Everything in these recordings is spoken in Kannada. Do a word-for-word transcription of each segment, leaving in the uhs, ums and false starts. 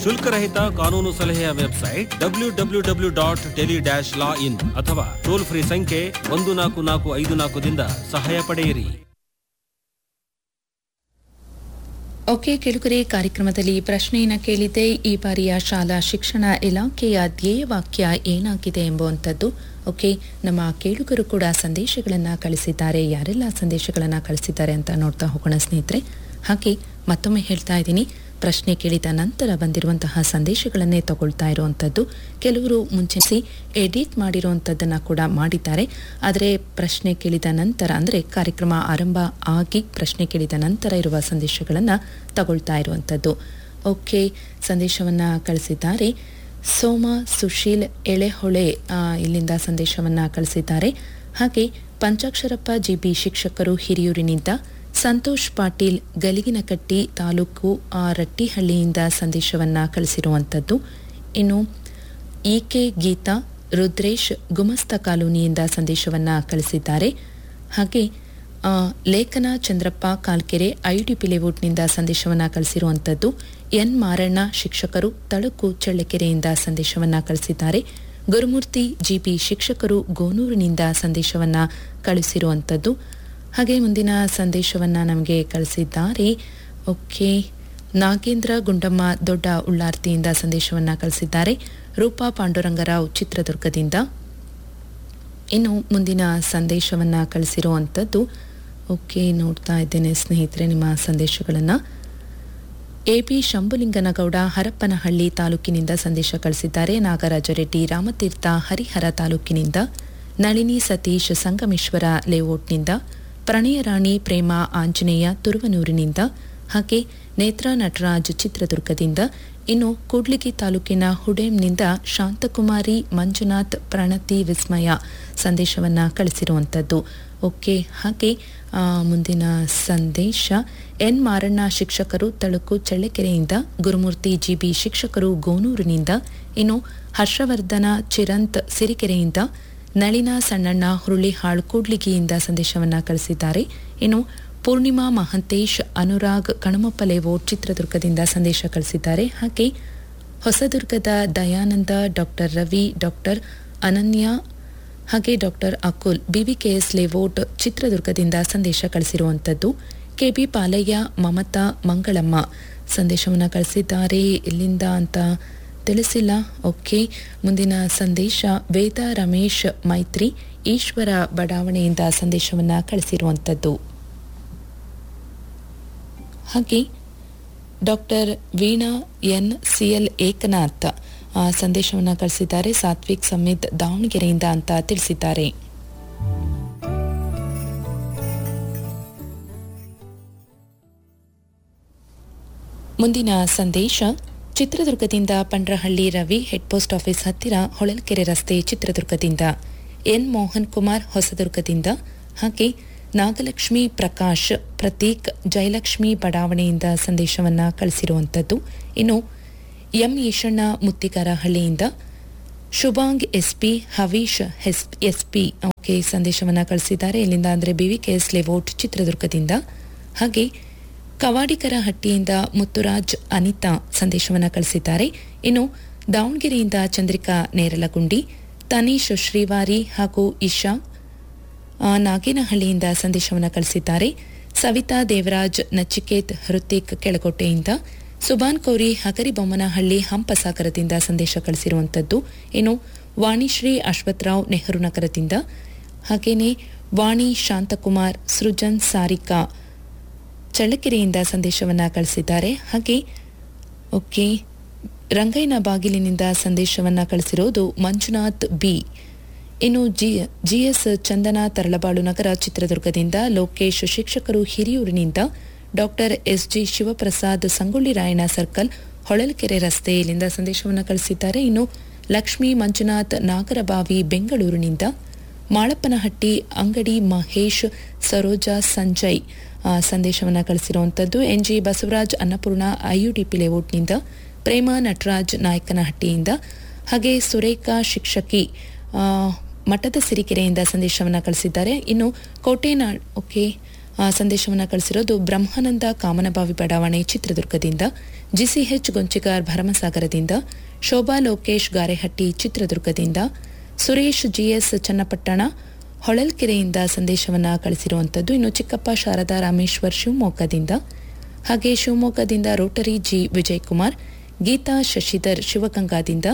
ಶುಲ್ಕರಹಿತ ಕಾನೂನು ಸಲಹೆಯ website W W W dot tele dash ಲಾ ಇನ್ ಅಥವಾ ಟೋಲ್ ಫ್ರೀ ಸಂಖ್ಯೆ ಒಂದು ನಾಲ್ಕು ನಾಲ್ಕು ಐದು ನಾಲ್ಕದಿಂದ ಸಹಾಯ ಪಡೆಯಿರಿ. ಓಕೆ ಕೆಳಗರೆ ಕಾರ್ಯಕ್ರಮದಲ್ಲಿ ಪ್ರಶ್ನೆಯನ್ನು ಕೇಳಿದ್ದೆ. ಈ ಬಾರಿಯ ಶಾಲಾ ಶಿಕ್ಷಣ ಇಲಾಖೆಯ ಧ್ಯೇಯವಾಕ್ಯ ಏನಾಗಿದೆ ಎಂಬುವಂಥದ್ದು. ಓಕೆ, ನಮ್ಮ ಕೇಳುಗರು ಕೂಡ ಸಂದೇಶಗಳನ್ನು ಕಳಿಸಿದ್ದಾರೆ. ಯಾರೆಲ್ಲ ಸಂದೇಶಗಳನ್ನು ಕಳಿಸಿದ್ದಾರೆ ಅಂತ ನೋಡ್ತಾ ಹೋಗೋಣ ಸ್ನೇಹಿತರೆ. ಹಾಗೆ ಮತ್ತೊಮ್ಮೆ ಹೇಳ್ತಾ ಇದ್ದೀನಿ, ಪ್ರಶ್ನೆ ಕೇಳಿದ ನಂತರ ಬಂದಿರುವಂತಹ ಸಂದೇಶಗಳನ್ನೇ ತಗೊಳ್ತಾ ಇರುವಂಥದ್ದು. ಕೆಲವರು ಮುಂಚೆ ಎಡಿಟ್ ಮಾಡಿರುವಂಥದ್ದನ್ನು ಕೂಡ ಮಾಡಿದ್ದಾರೆ. ಆದರೆ ಪ್ರಶ್ನೆ ಕೇಳಿದ ನಂತರ ಅಂದರೆ ಕಾರ್ಯಕ್ರಮ ಆರಂಭ ಆಗಿ ಪ್ರಶ್ನೆ ಕೇಳಿದ ನಂತರ ಇರುವ ಸಂದೇಶಗಳನ್ನು ತಗೊಳ್ತಾ ಇರುವಂಥದ್ದು. ಓಕೆ, ಸಂದೇಶವನ್ನು ಕಳಿಸಿದ್ದಾರೆ ಸೋಮ ಸುಶೀಲ್ ಎಳೆಹೊಳೆ ಇಲ್ಲಿಂದ ಸಂದೇಶವನ್ನು ಕಳಿಸಿದ್ದಾರೆ. ಹಾಗೆ ಪಂಚಾಕ್ಷರಪ್ಪ ಜಿಬಿ ಶಿಕ್ಷಕರು ಹಿರಿಯೂರಿನಿಂದ, ಸಂತೋಷ್ ಪಾಟೀಲ್ ಗಲಿಗಿನಕಟ್ಟಿ ತಾಲೂಕು ರಟ್ಟಿಹಳ್ಳಿಯಿಂದ ಸಂದೇಶವನ್ನು ಕಳಿಸಿರುವಂಥದ್ದು. ಇನ್ನು ಇ ಕೆ ಗೀತಾ ರುದ್ರೇಶ್ ಗುಮಸ್ತ ಕಾಲೋನಿಯಿಂದ ಸಂದೇಶವನ್ನು ಕಳಿಸಿದ್ದಾರೆ. ಹಾಗೆ ಲೇಖನ ಚಂದ್ರಪ್ಪ ಕಾಲ್ಕೆರೆ ಐಯುಡಿಪಿ ಲೇಔಟ್ನಿಂದ ಸಂದೇಶವನ್ನು ಕಳಿಸಿರುವಂಥದ್ದು. ಎನ್ ಮಾರಣ್ಣ ಶಿಕ್ಷಕರು ತಳುಕು ಚಳ್ಳಕೆರೆಯಿಂದ ಸಂದೇಶವನ್ನು ಕಳಿಸಿದ್ದಾರೆ. ಗುರುಮೂರ್ತಿ ಜಿಬಿ ಶಿಕ್ಷಕರು ಗೋನೂರಿನಿಂದ ಸಂದೇಶವನ್ನು ಕಳಿಸಿರುವಂಥದ್ದು. ಹಾಗೆ ಮುಂದಿನ ಸಂದೇಶವನ್ನು ನಮಗೆ ಕಳಿಸಿದ್ದಾರೆ. ಓಕೆ, ನಾಗೇಂದ್ರ ಗುಂಡಮ್ಮ ದೊಡ್ಡ ಉಳ್ಳಾರ್ತಿಯಿಂದ ಸಂದೇಶವನ್ನು ಕಳಿಸಿದ್ದಾರೆ. ರೂಪಾ ಪಾಂಡುರಂಗರಾವ್ ಚಿತ್ರದುರ್ಗದಿಂದ. ಇನ್ನು ಮುಂದಿನ ಸಂದೇಶವನ್ನು ಕಳಿಸಿರುವಂಥದ್ದು. ಓಕೆ, ನೋಡ್ತಾ ಇದ್ದೇನೆ ಸ್ನೇಹಿತರೆ ನಿಮ್ಮ ಸಂದೇಶಗಳನ್ನು. ಎ ಬಿ ಶಂಭುಲಿಂಗನಗೌಡ ಹರಪ್ಪನಹಳ್ಳಿ ತಾಲೂಕಿನಿಂದ ಸಂದೇಶ ಕಳಿಸಿದ್ದಾರೆ. ನಾಗರಾಜ ರೆಡ್ಡಿ ರಾಮತೀರ್ಥ ಹರಿಹರ ತಾಲೂಕಿನಿಂದ, ನಳಿನಿ ಸತೀಶ್ ಸಂಗಮೇಶ್ವರ ಲೇಔಟ್ನಿಂದ, ಪ್ರಣಯರಾಣಿ ಪ್ರೇಮ ಆಂಜನೇಯ ತುರುವನೂರಿನಿಂದ, ಹಾಗೆ ನೇತ್ರಾ ನಟರಾಜ್ ಚಿತ್ರದುರ್ಗದಿಂದ. ಇನ್ನು ಕೂಡ್ಲಿಗಿ ತಾಲೂಕಿನ ಹುಡೇಮ್ನಿಂದ ಶಾಂತಕುಮಾರಿ ಮಂಜುನಾಥ್ ಪ್ರಣತಿ ವಿಸ್ಮಯ ಸಂದೇಶವನ್ನು ಕಳಿಸಿರುವಂಥದ್ದು. ಓಕೆ, ಹಾಗೆ ಮುಂದಿನ ಸಂದೇಶ ಎನ್ ಮಾರಣ್ಣ ಶಿಕ್ಷಕರು ತಳುಕು ಚಳ್ಳಕೆರೆಯಿಂದ, ಗುರುಮೂರ್ತಿ ಜಿಬಿ ಶಿಕ್ಷಕರು ಗೋನೂರಿನಿಂದ, ಇನ್ನು ಹರ್ಷವರ್ಧನ ಚಿರಂತ್ ಸಿರಿಕೆರೆಯಿಂದ, ನಳಿನಾ ಸಣ್ಣಣ್ಣ ಹುರುಳಿಹಾಳ್ ಕೂಡ್ಲಿಗಿಯಿಂದ ಸಂದೇಶವನ್ನು ಕಳಿಸಿದ್ದಾರೆ. ಇನ್ನು ಪೂರ್ಣಿಮಾ ಮಹಂತೇಶ್ ಅನುರಾಗ್ ಕಣಮಪ್ಪ ಲೇಔಟ್ ಚಿತ್ರದುರ್ಗದಿಂದ ಸಂದೇಶ ಕಳಿಸಿದ್ದಾರೆ. ಹಾಗೆ ಹೊಸದುರ್ಗದ ದಯಾನಂದ, ಡಾಕ್ಟರ್ ರವಿ, ಡಾಕ್ಟರ್ ಅನನ್ಯ, ಹಾಗೆ ಡಾಕ್ಟರ್ ಅಕುಲ್ ಬಿವಿಕೆಎಸ್ ಲೇಔಟ್ ಚಿತ್ರದುರ್ಗದಿಂದ ಸಂದೇಶ ಕಳಿಸಿರುವಂಥದ್ದು. ಕೆಬಿ ಪಾಲಯ್ಯ, ಮಮತಾ, ಮಂಗಳಮ್ಮ ಸಂದೇಶವನ್ನು ಕಳಿಸಿದ್ದಾರೆ. ಎಲ್ಲಿಂದ ಅಂತ ತಿಳಿಸಿಲ್ಲ. ಓಕೆ, ಮುಂದಿನ ಸಂದೇಶ ವೇದ ರಮೇಶ್ ಮೈತ್ರಿ ಈಶ್ವರ ಬಡಾವಣೆಯಿಂದ ಸಂದೇಶವನ್ನು ಕಳಿಸಿರುವಂಥದ್ದು. ಹಾಗೆ doctor Veena N CL Eknath ಸಂದೇಶವನ್ನು ಕಳಿಸಿದ್ದಾರೆ. ಸಾತ್ವಿಕ್ ಸಮಿತ್ ದಾವಣಗೆರೆಯಿಂದ ಅಂತ ತಿಳಿಸಿದ್ದಾರೆ. ಮುಂದಿನ ಸಂದೇಶ ಚಿತ್ರದುರ್ಗದಿಂದ Pandrahalli Ravi, head post office ಹತ್ತಿರ ಹೊಳಲ್ಕೆರೆ ರಸ್ತೆ ಚಿತ್ರದುರ್ಗದಿಂದ. ಎನ್ ಮೋಹನ್ ಕುಮಾರ್ ಹೊಸದುರ್ಗದಿಂದ. ಹಾಗೆ ನಾಗಲಕ್ಷ್ಮಿ ಪ್ರಕಾಶ್ ಪ್ರತೀಕ್ ಜಯಲಕ್ಷ್ಮಿ ಬಡಾವಣೆಯಿಂದ ಸಂದೇಶವನ್ನು ಕಳಿಸಿರುವಂಥದ್ದು. ಇನ್ನು M Eshanna ಮುತ್ತಿಗಾರಹಳ್ಳಿಯಿಂದ, Shubhang SP Havish SP okay ಸಂದೇಶವನ್ನು ಕಳಿಸಿದ್ದಾರೆ. ಇಲ್ಲಿಂದ ಅಂದರೆ ಬಿವಿಕೆಎಸ್ ಲೇಔಟ್ ಚಿತ್ರದುರ್ಗದಿಂದ. ಹಾಗೆ ಕವಾಡಿಕರ ಹಟ್ಟಿಯಿಂದ ಮುತ್ತುರಾಜ್ ಅನಿತಾ ಸಂದೇಶವನ್ನು ಕಳಿಸಿದ್ದಾರೆ. ಇನ್ನು ದಾವಣಗೆರೆಯಿಂದ ಚಂದ್ರಿಕಾ ನೇರಲಗುಂಡಿ, ತನೀಶ್ ಶ್ರೀವಾರಿ ಹಾಗೂ ಇಶಾ ನಾಗೇನಹಳ್ಳಿಯಿಂದ ಸಂದೇಶವನ್ನು ಕಳಿಸಿದ್ದಾರೆ. ಸವಿತಾ ದೇವರಾಜ್ ನಚಿಕೇತ್ ಹೃತಿಕ್ ಕೆಳಕೋಟೆಯಿಂದ, ಸುಬಾನ್ ಕೌರಿ ಹಗರಿಬೊಮ್ಮನಹಳ್ಳಿ ಹಂಪಸಾಗರದಿಂದ ಸಂದೇಶ ಕಳಿಸಿರುವಂಥದ್ದು. ಇನ್ನು ವಾಣಿಶ್ರೀ ಅಶ್ವತ್ರಾವ್ ನೆಹರು ನಗರದಿಂದ, ಹಾಗೆಯೇ ವಾಣಿ ಶಾಂತಕುಮಾರ್ ಸೃಜನ್ ಸಾರಿಕಾ ಚಳ್ಳಕೆರೆಯಿಂದ ಸಂದೇಶವನ್ನು ಕಳಿಸಿದ್ದಾರೆ. ಹಾಗೆ ಓಕೆ ರಂಗಯ್ಯನ ಬಾಗಿಲಿನಿಂದ ಸಂದೇಶವನ್ನು ಕಳಿಸಿರೋದು ಮಂಜುನಾಥ್ ಬಿ. ಇನ್ನು ಜಿ ಜಿಎಸ್ ಚಂದನ ತರಳಬಾಳು ನಗರ ಚಿತ್ರದುರ್ಗದಿಂದ, ಲೋಕೇಶ್ ಶಿಕ್ಷಕರು ಹಿರಿಯೂರಿನಿಂದ, doctor S G Shivaprasad Sangolli Rayanna circle Holalkere ರಸ್ತೆ ಇಲ್ಲಿಂದ ಸಂದೇಶವನ್ನು ಕಳಿಸಿದ್ದಾರೆ. ಇನ್ನು ಲಕ್ಷ್ಮೀ ಮಂಜುನಾಥ್ ನಾಗರಬಾವಿ ಬೆಂಗಳೂರಿನಿಂದ, ಮಾಳಪ್ಪನಹಟ್ಟಿ ಅಂಗಡಿ ಮಹೇಶ್ ಸರೋಜಾ ಸಂಜಯ್ ಸಂದೇಶವನ್ನು ಕಳಿಸಿರುವಂಥದ್ದು. N G Basavaraj Annapurna IUDP ಲೇಔಟ್ನಿಂದ, ಪ್ರೇಮ ನಟರಾಜ್ ನಾಯಕನಹಟ್ಟಿಯಿಂದ, ಹಾಗೆ ಸುರೇಖಾ ಶಿಕ್ಷಕಿ ಮಠದ ಸಿರಿಕೆರೆಯಿಂದ ಸಂದೇಶವನ್ನು ಕಳಿಸಿದ್ದಾರೆ. ಇನ್ನು ಕೋಟೆನಾಡ್ ಓಕೆ ಸಂದೇಶವನ್ನು ಕಳಿಸಿರೋದು ಬ್ರಹ್ಮಾನಂದ ಕಾಮನಬಾವಿ ಬಡಾವಣೆ ಚಿತ್ರದುರ್ಗದಿಂದ. ಜಿಸಿಎಚ್ ಗೊಂಚಿಗಾರ್ ಭರಮಸಾಗರದಿಂದ. ಶೋಭಾ ಲೋಕೇಶ್ ಗಾರೆಹಟ್ಟಿ ಚಿತ್ರದುರ್ಗದಿಂದ. ಸುರೇಶ್ ಜಿಎಸ್ ಚನ್ನಪಟ್ಟಣ ಹೊಳಲ್ಕೆರೆಯಿಂದ ಸಂದೇಶವನ್ನು ಕಳಿಸಿರುವಂಥದ್ದು. ಇನ್ನು ಚಿಕ್ಕಪ್ಪ ಶಾರದಾ ರಾಮೇಶ್ವರ್ ಶಿವಮೊಗ್ಗದಿಂದ. ಹಾಗೆ ಶಿವಮೊಗ್ಗದಿಂದ Rotary G Vijayakumar. Geetha Shashidhar ಶಿವಗಂಗಾದಿಂದ.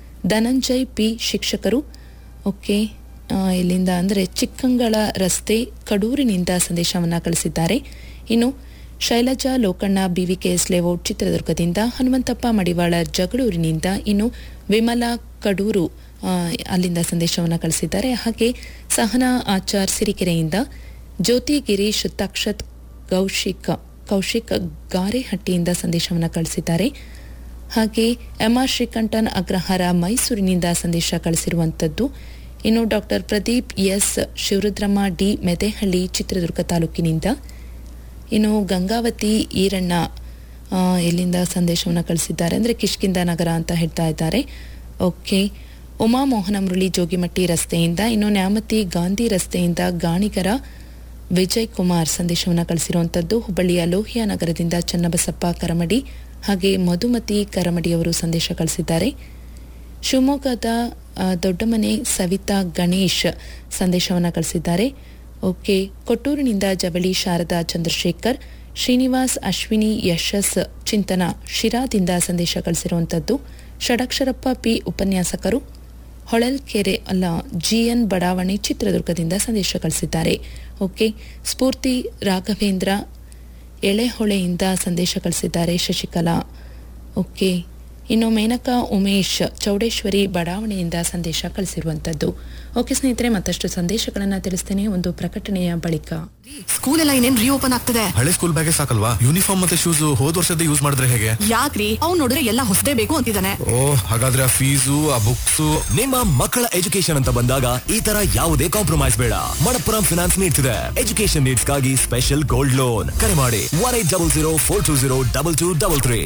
Dhananjay P ಶಿಕ್ಷಕರು ಓಕೆ ಇಲ್ಲಿಂದ ಅಂದರೆ ಚಿಕ್ಕಂಗಳ ರಸ್ತೆ ಕಡೂರಿನಿಂದ ಸಂದೇಶವನ್ನು ಕಳಿಸಿದ್ದಾರೆ. ಇನ್ನು ಶೈಲಜಾ ಲೋಕಣ್ಣ ಬಿವಿಕೆಎಸ್ ಲೇಔಟ್ ಚಿತ್ರದುರ್ಗದಿಂದ. ಹನುಮಂತಪ್ಪ ಮಡಿವಾಳ ಜಗಳೂರಿನಿಂದ. ಇನ್ನು ವಿಮಲಾ ಕಡೂರು ಅಲ್ಲಿಂದ ಸಂದೇಶವನ್ನು ಕಳಿಸಿದ್ದಾರೆ. ಹಾಗೆ ಸಹನಾ ಆಚಾರ್ ಸಿರಿಕೆರೆಯಿಂದ. ಜ್ಯೋತಿ ಗಿರೀಶ್ ತಕ್ಷತ್ ಕೌಶಿಕ್ ಕೌಶಿಕ್ ಗಾರೆಹಟ್ಟಿಯಿಂದ ಸಂದೇಶವನ್ನು ಕಳಿಸಿದ್ದಾರೆ. ಹಾಗೆ ಎಂಆರ್ ಶ್ರೀಕಂಠನ್ ಅಗ್ರಹಾರ ಮೈಸೂರಿನಿಂದ ಸಂದೇಶ ಕಳಿಸಿರುವಂಥದ್ದು. ಇನ್ನು doctor Pradeep S Shivarudramma D Medehalli Chitradurga ತಾಲೂಕಿನಿಂದ. ಇನ್ನು ಗಂಗಾವತಿ ಈರಣ್ಣ ಎಲ್ಲಿಂದ ಸಂದೇಶವನ್ನು ಕಳಿಸಿದ್ದಾರೆ ಅಂದರೆ ಕಿಷ್ಕಿಂದ ನಗರ ಅಂತ ಹೇಳ್ತಾ ಇದ್ದಾರೆ. ಓಕೆ ಉಮಾ ಮೋಹನ ಮುರಳಿ ಜೋಗಿಮಟ್ಟಿ ರಸ್ತೆಯಿಂದ. ಇನ್ನು ನ್ಯಾಮತಿ ಗಾಂಧಿ ರಸ್ತೆಯಿಂದ ಗಾಣಿಗರ ವಿಜಯ್ ಕುಮಾರ್ ಸಂದೇಶವನ್ನು ಕಳಿಸಿರುವಂಥದ್ದು. ಹುಬ್ಬಳ್ಳಿಯ ಲೋಹಿಯಾ ನಗರದಿಂದ ಚನ್ನಬಸಪ್ಪ ಕರಮಡಿ ಹಾಗೆ ಮಧುಮತಿ ಕರಮಡಿಯವರು ಸಂದೇಶ ಕಳಿಸಿದ್ದಾರೆ. ಶಿವಮೊಗ್ಗದ ದೊಡ್ಡಮನೆ ಸವಿತಾ ಗಣೇಶ್ ಸಂದೇಶವನ್ನು ಕಳಿಸಿದ್ದಾರೆ. ಓಕೆ ಕೊಟ್ಟೂರಿನಿಂದ ಜವಳಿ ಶಾರದಾ ಚಂದ್ರಶೇಖರ್. ಶ್ರೀನಿವಾಸ್ ಅಶ್ವಿನಿ ಯಶಸ್ ಚಿಂತನ ಶಿರಾದಿಂದ ಸಂದೇಶ ಕಳಿಸಿರುವಂಥದ್ದು. ಷಡಕ್ಷರಪ್ಪ ಪಿ ಉಪನ್ಯಾಸಕರು ಹೊಳಲ್ಕೆರೆ ಅಲ್ಲ ಜಿಎನ್ ಬಡಾವಣೆ ಚಿತ್ರದುರ್ಗದಿಂದ ಸಂದೇಶ ಕಳಿಸಿದ್ದಾರೆ. ಓಕೆ ಸ್ಫೂರ್ತಿ ರಾಘವೇಂದ್ರ ಎಳೆಹೊಳೆಯಿಂದ ಸಂದೇಶ ಕಳಿಸಿದ್ದಾರೆ. ಶಶಿಕಲಾ ಓಕೆ ಇನ್ನು ಮೇನಕಾ ಉಮೇಶ್ ಚೌಡೇಶ್ವರಿ ಬಡಾವಣೆಯಿಂದ ಸಂದೇಶ ಕಳಿಸಿರುವಂತದ್ದು. ಓಕೆ ಸ್ನೇಹಿತರೆ, ಮತ್ತಷ್ಟು ಸಂದೇಶಗಳನ್ನ ತಿಳಿಸ್ತೇನೆ ಒಂದು ಪ್ರಕಟಣೆಯ ಬಳಿಕ. ಸ್ಕೂಲ್ ಎಲ್ಲ ಇನ್ನೇನ್ ರೀಓಪನ್ ಆಗ್ತದೆ. ಹಳೆ ಸ್ಕೂಲ್ ಬ್ಯಾಗೆ ಸಾಕಲ್ವಾ, ಯೂನಿಫಾರ್ಮ್ ಮತ್ತೆ ಶೂಸ್ ಹೋದ್ ವರ್ಷದ ಯೂಸ್ ಮಾಡಿದ್ರೆ ಹೇಗೆ? ಯಾಕ್ರಿ ಅವ್ನು ನೋಡಿದ್ರೆ ಎಲ್ಲ ಹೊಸದೇ ಬೇಕು ಅಂತಿದ್ದಾನೆ. ಓ ಹಾಗಾದ್ರೆ ಆ ಫೀಸು ಆ ಬುಕ್ಸ್. ನಿಮ್ಮ ಮಕ್ಕಳ ಎಜುಕೇಶನ್ ಅಂತ ಬಂದಾಗ ಈ ತರ ಯಾವುದೇ ಕಾಂಪ್ರಮೈಸ್ ಬೇಡ. ಮಣಪ್ಪುರಂ ಫಿನಾನ್ಸ್ ನೀಡ್ತಿದೆ ಎಜುಕೇಶನ್ ನೀಡ್ಸ್ ಗಾಗಿ ಸ್ಪೆಷಲ್ ಗೋಲ್ಡ್ ಲೋನ್. ಕರೆ ಮಾಡಿ one eight double zero four two zero double two double three.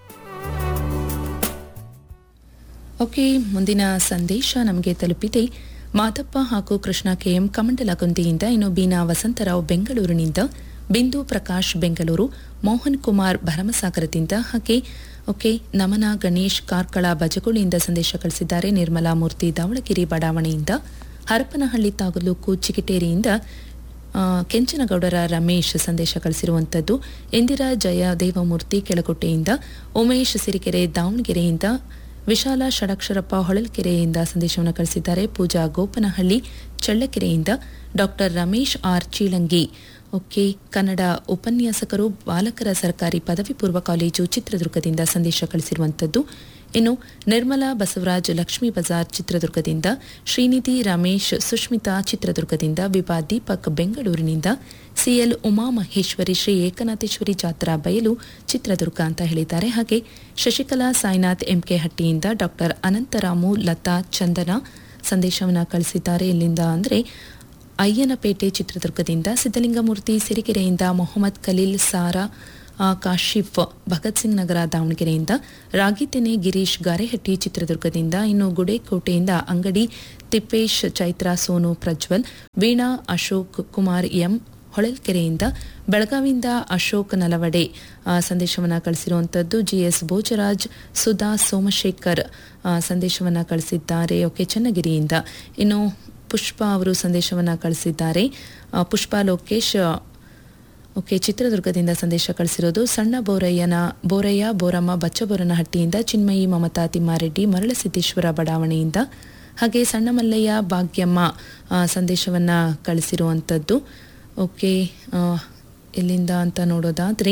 Okay, ಮುಂದಿನ ಸಂದೇಶ ನಮಗೆ ತಲುಪಿದೆ. ಮಾದಪ್ಪ ಹಾಗೂ ಕೃಷ್ಣ ಕೆಎಂ ಕಮಂಡಲಗುಂದಿಯಿಂದ. ಇನ್ನು ಬೀನಾ ವಸಂತರಾವ್ ಬೆಂಗಳೂರಿನಿಂದ. ಬಿಂದು ಪ್ರಕಾಶ್ ಬೆಂಗಳೂರು. ಮೋಹನ್ ಕುಮಾರ್ ಭರಮಸಾಗರದಿಂದ. ಹಾಗೆ ಓಕೆ ನಮನ ಗಣೇಶ್ ಕಾರ್ಕಳ ಬಜಗುಳಿಯಿಂದ ಸಂದೇಶ ಕಳಿಸಿದ್ದಾರೆ. ನಿರ್ಮಲಾ ಮೂರ್ತಿ ದಾವಣಗೆರೆ ಬಡಾವಣೆಯಿಂದ. ಹರಪನಹಳ್ಳಿ ತಾಲೂಕು ಚಿಕಿಟೇರಿಯಿಂದ ಕೆಂಚನಗೌಡರ ರಮೇಶ್ ಸಂದೇಶ ಕಳಿಸಿರುವಂಥದ್ದು. ಇಂದಿರಾ ಜಯ ದೇವಮೂರ್ತಿ ಕೆಳಕೋಟೆಯಿಂದ. ಉಮೇಶ್ ಸಿರಿಕೆರೆ ದಾವಣಗೆರೆಯಿಂದ. ವಿಶಾಲ ಷಡಕ್ಷರಪ್ಪ ಹೊಳಲ್ಕೆರೆಯಿಂದ ಸಂದೇಶವನ್ನು ಕಳಿಸಿದ್ದಾರೆ. ಪೂಜಾ Gopanahalli ಚಳ್ಳಕೆರೆಯಿಂದ. Doctor Ramesh R ಚೀಳಂಗಿ okay Kannada ಉಪನ್ಯಾಸಕರು ಬಾಲಕರ ಸರ್ಕಾರಿ ಪದವಿ ಪೂರ್ವ ಕಾಲೇಜು ಚಿತ್ರದುರ್ಗದಿಂದ ಸಂದೇಶ ಕಳಿಸಿರುವಂಥದ್ದು. ಇನ್ನು ನಿರ್ಮಲಾ ಬಸವರಾಜ್ ಲಕ್ಷ್ಮೀ ಬಜಾರ್ ಚಿತ್ರದುರ್ಗದಿಂದ. ಶ್ರೀನಿಧಿ ರಮೇಶ್ ಸುಷ್ಮಿತಾ ಚಿತ್ರದುರ್ಗದಿಂದ. ವಿಭಾ ದೀಪಕ್ ಬೆಂಗಳೂರಿನಿಂದ. ಸಿಎಲ್ ಉಮಾ ಮಹೇಶ್ವರಿ ಶ್ರೀ ಏಕನಾಥೇಶ್ವರಿ ಜಾತ್ರಾ ಬಯಲು ಚಿತ್ರದುರ್ಗ ಅಂತ ಹೇಳಿದ್ದಾರೆ. ಹಾಗೆ ಶಶಿಕಲಾ ಸಾಯಿನಾಥ್ ಎಂಕೆ ಹಟ್ಟಿಯಿಂದ. ಡಾಕ್ಟರ್ ಅನಂತರಾಮು ಲತಾ ಚಂದನ ಸಂದೇಶವನ್ನು ಕಳಿಸಿದ್ದಾರೆ. ಇಲ್ಲಿಂದ ಅಂದರೆ ಅಯ್ಯನಪೇಟೆ ಚಿತ್ರದುರ್ಗದಿಂದ. ಸಿದ್ದಲಿಂಗಮೂರ್ತಿ ಸಿರಿಗೆರೆಯಿಂದ. ಮೊಹಮ್ಮದ್ ಖಲೀಲ್ ಸಾರಾ ಕಾಶಿಫ್ ಭಗತ್ ಸಿಂಗ್ ನಗರ ದಾವಣಗೆರೆಯಿಂದ. ರಾಗಿತೆನೆ ಗಿರೀಶ್ ಗಾರೆಹಟ್ಟಿ ಚಿತ್ರದುರ್ಗದಿಂದ. ಇನ್ನು ಗುಡೇಕೋಟೆಯಿಂದ ಅಂಗಡಿ ತಿಪ್ಪೇಶ್ ಚೈತ್ರಾ ಸೋನು ಪ್ರಜ್ವಲ್. ವೀಣಾ ಅಶೋಕ್ ಕುಮಾರ್ ಎಂ ಹೊಳಲ್ಕೆರೆಯಿಂದ. ಬೆಳಗಾವಿಯಿಂದ ಅಶೋಕ್ ನಲವಡೆ ಸಂದೇಶವನ್ನು ಕಳಿಸಿರುವಂಥದ್ದು. ಜಿಎಸ್ ಭೋಜರಾಜ್ ಸುಧಾ ಸೋಮಶೇಖರ್ ಸಂದೇಶವನ್ನು ಕಳಿಸಿದ್ದಾರೆ. ಓಕೆ ಚನ್ನಗಿರಿಯಿಂದ. ಇನ್ನು ಪುಷ್ಪ ಅವರು ಸಂದೇಶವನ್ನು ಕಳಿಸಿದ್ದಾರೆ. ಪುಷ್ಪ ಲೋಕೇಶ್ ಓಕೆ ಚಿತ್ರದುರ್ಗದಿಂದ ಸಂದೇಶ ಕಳಿಸಿರೋದು. ಸಣ್ಣ ಬೋರಯ್ಯನ ಬೋರಯ್ಯ ಬೋರಮ್ಮ ಬಚ್ಚಬೋರನಹಟ್ಟಿಯಿಂದ. ಚಿನ್ಮಯಿ ಮಮತಾ ತಿಮ್ಮಾರೆಡ್ಡಿ ಮರಳಸಿದ್ದೇಶ್ವರ ಬಡಾವಣೆಯಿಂದ. ಹಾಗೆ ಸಣ್ಣ ಮಲ್ಲಯ್ಯ ಭಾಗ್ಯಮ್ಮ ಸಂದೇಶವನ್ನು ಕಳಿಸಿರುವಂಥದ್ದು. ಓಕೆ ಎಲ್ಲಿಂದ ಅಂತ ನೋಡೋದಾದರೆ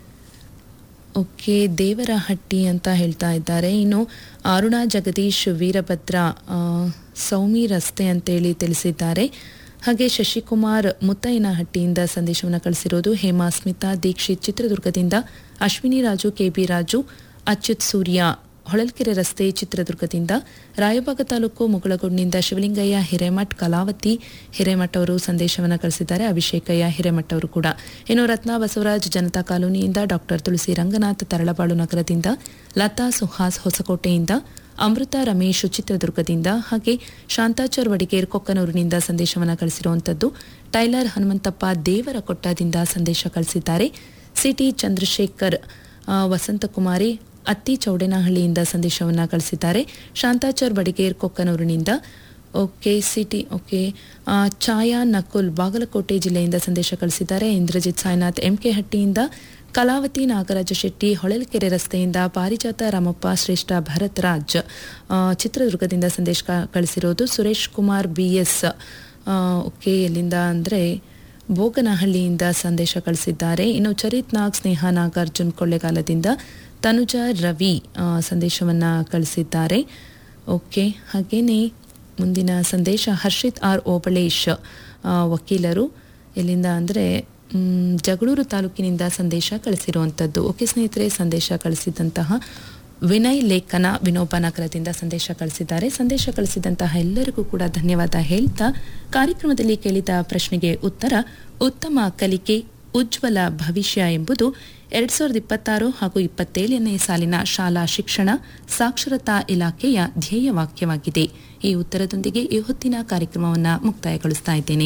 ಓಕೆ ದೇವರಹಟ್ಟಿ ಅಂತ ಹೇಳ್ತಾ ಇದ್ದಾರೆ. ಇನ್ನು ಅರುಣಾ ಜಗದೀಶ್ ವೀರಭದ್ರ ಸೌಮಿ ರಸ್ತೆ ಅಂತೇಳಿ ತಿಳಿಸಿದ್ದಾರೆ. ಹಾಗೆ ಶಶಿಕುಮಾರ್ ಮುತ್ತಯ್ಯನಹಟ್ಟಿಯಿಂದ ಸಂದೇಶವನ್ನು ಕಳಿಸಿರೋದು. ಹೇಮಾ ಸ್ಮಿತಾ ದೀಕ್ಷಿತ್ ಚಿತ್ರದುರ್ಗದಿಂದ. ಅಶ್ವಿನಿ ರಾಜು ಕೆಬಿ ರಾಜು ಅಚ್ಯುತ್ ಸೂರ್ಯ ಹೊಳಲ್ಕೆರೆ ರಸ್ತೆ ಚಿತ್ರದುರ್ಗದಿಂದ. ರಾಯಬಾಗ ತಾಲೂಕು ಮುಗಳಗೋಡ್ನಿಂದ ಶಿವಲಿಂಗಯ್ಯ ಹಿರೇಮಠ್ ಕಲಾವತಿ ಹಿರೇಮಠ್ ಅವರು ಸಂದೇಶವನ್ನು ಕಳಿಸಿದ್ದಾರೆ. ಅಭಿಷೇಕಯ್ಯ ಹಿರೇಮಠ್ ಅವರು ಕೂಡ. ಇನ್ನು ರತ್ನಾ ಬಸವರಾಜ್ ಜನತಾ ಕಾಲೋನಿಯಿಂದ. ಡಾಕ್ಟರ್ ತುಳಸಿ ರಂಗನಾಥ್ ತರಳಬಾಳು ನಗರದಿಂದ. ಲತಾ ಸುಹಾಸ್ ಹೊಸಕೋಟೆಯಿಂದ. ಅಮೃತ ರಮೇಶ್ ಚಿತ್ರದುರ್ಗದಿಂದ, ಹಾಗೆ ಶಾಂತಾಚಾರ್ ವಡಿಗೇರ್ ಕೊಕ್ಕನೂರಿನಿಂದ ಸಂದೇಶವನ್ನು ಕಳಿಸಿರುವಂಥದ್ದು. ಟೈಲರ್ ಹನುಮಂತಪ್ಪ ದೇವರಕೊಟ್ಟದಿಂದ ಸಂದೇಶ ಕಳಿಸಿದ್ದಾರೆ. ಸಿಟಿ ಚಂದ್ರಶೇಖರ್ ಆ, ವಸಂತಕುಮಾರಿ ಅತ್ತಿ ಚೌಡೇನಹಳ್ಳಿಯಿಂದ ಸಂದೇಶವನ್ನು ಕಳಿಸಿದ್ದಾರೆ. Shantachar Wadgera ಕೊಕ್ಕನೂರಿನಿಂದ. Okay city okay ಆ, ಛಾಯಾ ನಕುಲ್ ಬಾಗಲಕೋಟೆ ಜಿಲ್ಲೆಯಿಂದ ಸಂದೇಶ ಕಳಿಸಿದ್ದಾರೆ. ಇಂದ್ರಜಿತ್ ಸಾಯಿನಾಥ್ ಎಂಕೆ ಹಟ್ಟಿಯಿಂದ, ಕಲಾವತಿ ನಾಗರಾಜ ಶೆಟ್ಟಿ ಹೊಳಲ್ಕೆರೆ ರಸ್ತೆಯಿಂದ, ಪಾರಿಜಾತ ರಾಮಪ್ಪ ಶ್ರೇಷ್ಠ ಭರತ್ ರಾಜ್ ಆ, ಚಿತ್ರದುರ್ಗದಿಂದ ಸಂದೇಶ ಕ- ಕಳಿಸಿರೋದು. Suresh Kumar B yes okay ಎಲ್ಲಿಂದ ಅಂದರೆ ಬೋಗನಹಳ್ಳಿಯಿಂದ ಸಂದೇಶ ಕಳಿಸಿದ್ದಾರೆ. ಇನ್ನು ಚರಿತ್ ನಾಗ್ ಸ್ನೇಹ ನಾಗಾರ್ಜುನ್ ಕೊಳ್ಳೇಗಾಲದಿಂದ, ತನುಜಾ ರವಿ ಆ, ಸಂದೇಶವನ್ನು ಕಳಿಸಿದ್ದಾರೆ. ಓಕೆ ಹಾಗೇನೆ ಮುಂದಿನ ಸಂದೇಶ ಹರ್ಷಿತ್ ಆರ್ ಓಬಳೇಶ್ ಆ, ವಕೀಲರು ಎಲ್ಲಿಂದ ಅಂದರೆ ಜಗಳೂರು ತಾಲೂಕಿನಿಂದ ಸಂದೇಶ ಕಳಿಸಿರುವಂಥದ್ದು. ಓಕೆ ಸ್ನೇಹಿತರೆ, ಸಂದೇಶ ಕಳಿಸಿದಂತಹ ವಿನಯ್ ಲೇಖನ ವಿನೋಬ ನಗರದಿಂದ ಸಂದೇಶ ಕಳಿಸಿದ್ದಾರೆ. ಸಂದೇಶ ಕಳಿಸಿದಂತಹ ಎಲ್ಲರಿಗೂ ಕೂಡ ಧನ್ಯವಾದ ಹೇಳ್ತಾ, ಕಾರ್ಯಕ್ರಮದಲ್ಲಿ ಕೇಳಿದ ಪ್ರಶ್ನೆಗೆ ಉತ್ತರ ಉತ್ತಮ ಕಲಿಕೆ ಉಜ್ವಲ ಭವಿಷ್ಯ ಎಂಬುದು ಎರಡ್ ಸಾವಿರದ ಇಪ್ಪತ್ತಾರು ಹಾಗೂ ಇಪ್ಪತ್ತೇಳನೇ ಸಾಲಿನ ಶಾಲಾ ಶಿಕ್ಷಣ ಸಾಕ್ಷರತಾ ಇಲಾಖೆಯ ಧ್ಯೇಯವಾಕ್ಯವಾಗಿದೆ. ಈ ಉತ್ತರದೊಂದಿಗೆ ಈ ಹೊತ್ತಿನ ಕಾರ್ಯಕ್ರಮವನ್ನು ಮುಕ್ತಾಯಗೊಳಿಸ್ತಾ ಇದ್ದೇನೆ.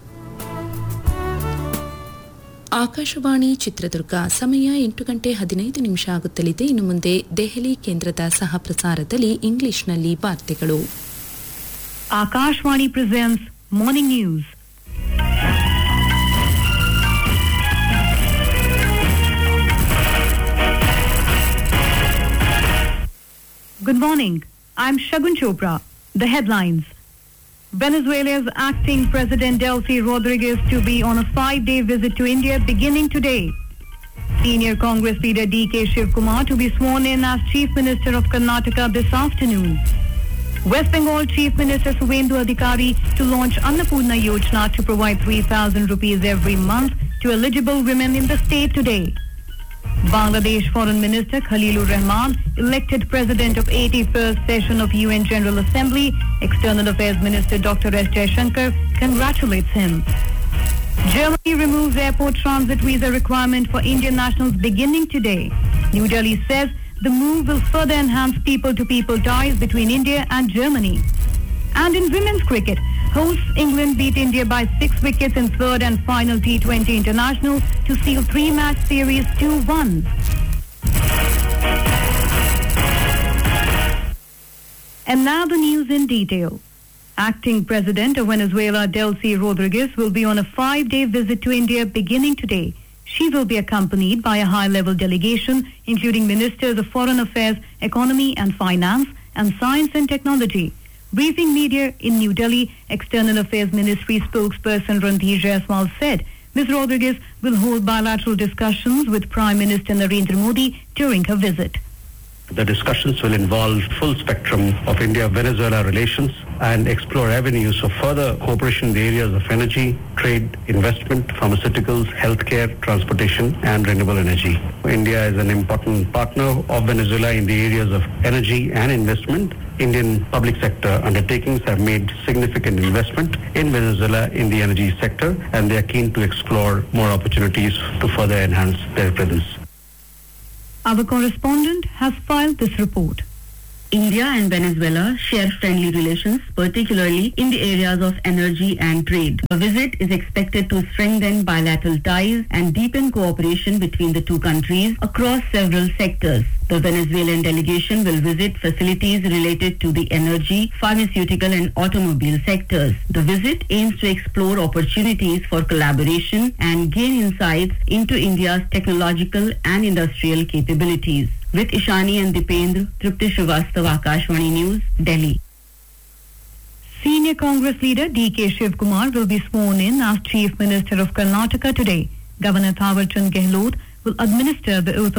ಆಕಾಶವಾಣಿ ಚಿತ್ರದುರ್ಗ, ಸಮಯ ಎಂಟು ಗಂಟೆ ಹದಿನೈದು ನಿಮಿಷ ಆಗುತ್ತಲಿದೆ. ಇನ್ನು ಮುಂದೆ ದೆಹಲಿ ಕೇಂದ್ರದ ಸಹ ಪ್ರಸಾರದಲ್ಲಿ ಇಂಗ್ಲಿಷ್ನಲ್ಲಿ ವಾರ್ತೆಗಳು. Akashvani presents Morning News. Good morning. I'm Shagun Chopra. The headlines. Venezuela's acting President Delcy Rodriguez to be on a five-day visit to India beginning today. Senior Congress leader D K Shivkumar to be sworn in as Chief Minister of Karnataka this afternoon. West Bengal Chief Minister Suvendu Adhikari to launch Annapurna Yojana to provide three thousand rupees every month to eligible women in the state today. Bangladesh Foreign Minister Khalilur Rahman elected President of eighty-first session of U N General Assembly. External Affairs Minister Doctor S. Jaishankar congratulates him. Germany removes airport transit visa requirement for Indian nationals beginning today. New Delhi says the move will further enhance people-to-people ties between India and Germany. And in women's cricket, hosts England beat India by six wickets in third and final T twenty international to seal three-match series two one. And now the news in detail. Acting President of Venezuela, Delcy Rodriguez, will be on a five-day visit to India beginning today. She will be accompanied by a high-level delegation, including Ministers of Foreign Affairs, Economy and Finance, and Science and Technology. Briefing media in New Delhi, External Affairs Ministry spokesperson Randhir Jaiswal said Miz Rodriguez will hold bilateral discussions with Prime Minister Narendra Modi during her visit. The discussions will involve full spectrum of India-Venezuela relations and explore avenues of further cooperation in the areas of energy, trade, investment, pharmaceuticals, healthcare, transportation and renewable energy. India is an important partner of Venezuela in the areas of energy and investment. Indian public sector undertakings have made significant investment in Venezuela in the energy sector, and they are keen to explore more opportunities to further enhance their presence. Our correspondent has filed this report. India and Venezuela share friendly relations, particularly in the areas of energy and trade. The visit is expected to strengthen bilateral ties and deepen cooperation between the two countries across several sectors. The Venezuelan delegation will visit facilities related to the energy, pharmaceutical and automobile sectors. The visit aims to explore opportunities for collaboration and gain insights into India's technological and industrial capabilities. With Ishani and Dipendra, Tripti Srivastava, Akashvani News, Delhi. Senior Congress leader D K Shivkumar will be sworn in as Chief Minister of Karnataka today. Governor Thawar Chand Gehlot will administer the oath of